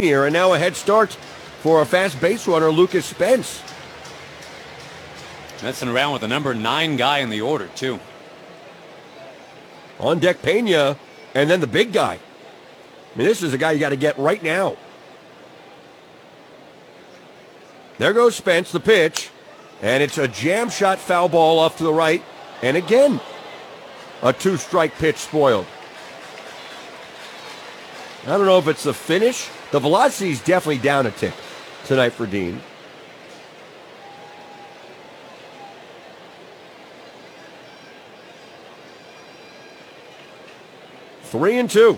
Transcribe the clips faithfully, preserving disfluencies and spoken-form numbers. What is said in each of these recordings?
here, and now a head start for a fast base runner, Lucas Spence. Messing around with the number nine guy in the order, too. On deck, Pena, and then the big guy. I mean, this is a guy you got to get right now. There goes Spence, the pitch, and it's a jam shot foul ball off to the right, and again, a two-strike pitch spoiled. I don't know if it's the finish. The velocity is definitely down a tick tonight for Dean. Three and two.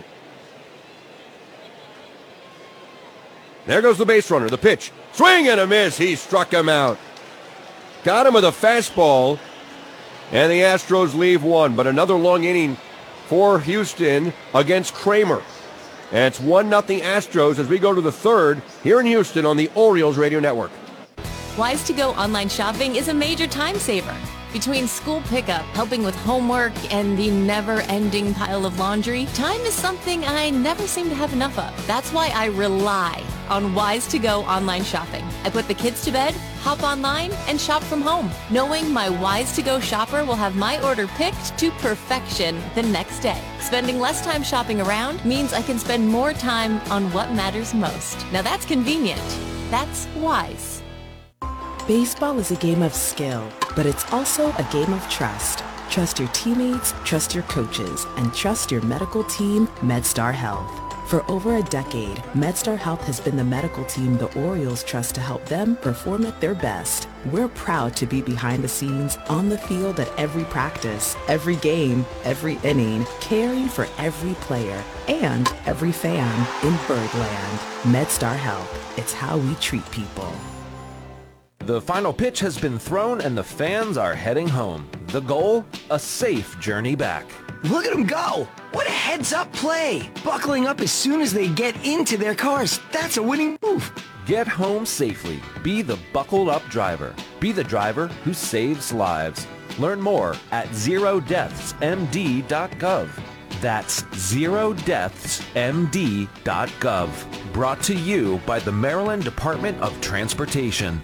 There goes the base runner, the pitch. Swing and a miss. He struck him out. Got him with a fastball. And the Astros leave one. But another long inning for Houston against Kramer. And it's one nothing Astros as we go to the third here in Houston on the Orioles Radio Network. Wise to Go online shopping is a major time saver. Between school pickup, helping with homework, and the never-ending pile of laundry, time is something I never seem to have enough of. That's why I rely on Wise to Go online shopping. I put the kids to bed, hop online, and shop from home, knowing my Wise to Go shopper will have my order picked to perfection the next day. Spending less time shopping around means I can spend more time on what matters most. Now that's convenient. That's Wise. Baseball is a game of skill, but it's also a game of trust. Trust your teammates, trust your coaches, and trust your medical team, MedStar Health. For over a decade, MedStar Health has been the medical team the Orioles trust to help them perform at their best. We're proud to be behind the scenes, on the field at every practice, every game, every inning, caring for every player and every fan in Birdland. MedStar Health. It's how we treat people. The final pitch has been thrown and the fans are heading home. The goal? A safe journey back. Look at them go! What a heads-up play! Buckling up as soon as they get into their cars. That's a winning move. Get home safely. Be the buckled up driver. Be the driver who saves lives. Learn more at zero deaths m d dot gov. That's zero deaths m d dot gov. Brought to you by the Maryland Department of Transportation.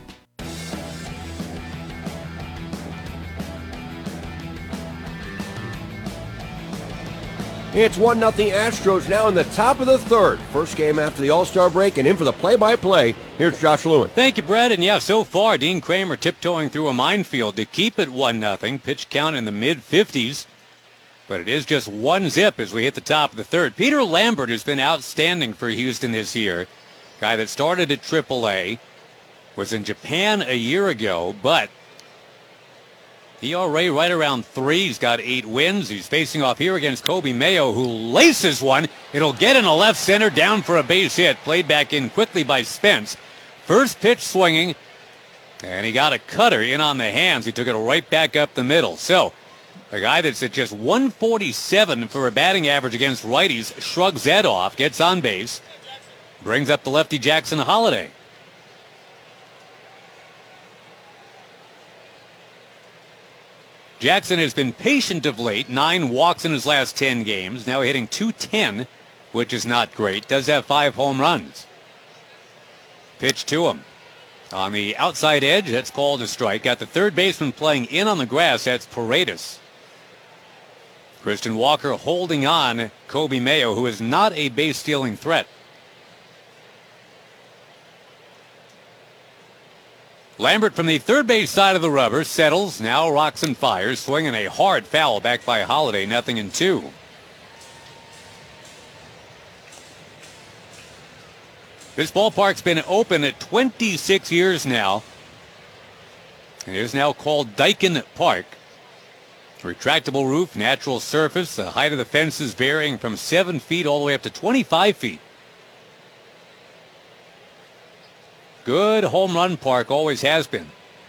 It's one nothing Astros now in the top of the third. First game after the All-Star break, and in for the play-by-play, here's Josh Lewin. Thank you, Brett. And yeah, so far, Dean Kramer tiptoeing through a minefield to keep it one nothing. Pitch count in the mid-fifties. But it is just one zip as we hit the top of the third. Peter Lambert has been outstanding for Houston this year. Guy that started at triple A, was in Japan a year ago, but E R A right around three. He's got eight wins. He's facing off here against Kobe Mayo, who laces one. It'll get in a left center, down for a base hit. Played back in quickly by Spence. First pitch swinging, and he got a cutter in on the hands. He took it right back up the middle. So a guy that's at just one forty-seven for a batting average against righties shrugs that off, gets on base, brings up the lefty Jackson Holliday. Jackson has been patient of late. Nine walks in his last ten games. Now hitting two ten, which is not great. Does have five home runs. Pitch to him. On the outside edge, that's called a strike. Got the third baseman playing in on the grass. That's Paredes. Christian Walker holding on Kobe Mayo, who is not a base-stealing threat. Lambert from the third base side of the rubber settles, now rocks and fires, swinging a hard foul back by Holliday, nothing in two. This ballpark's been open at twenty-six years now. It is now called Daikin Park. Retractable roof, natural surface, the height of the fences varying from seven feet all the way up to twenty-five feet. Good home run park, always has been.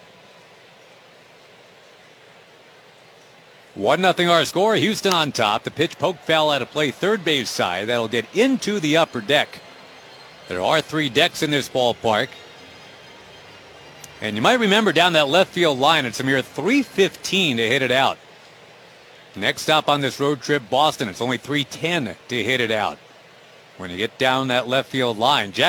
one nothing our score. Houston on top. The pitch poked foul out of play third base side. That'll get into the upper deck. There are three decks in this ballpark. And you might remember down that left field line, it's a mere three fifteen to hit it out. Next stop on this road trip, Boston. It's only three ten to hit it out. When you get down that left field line, Jack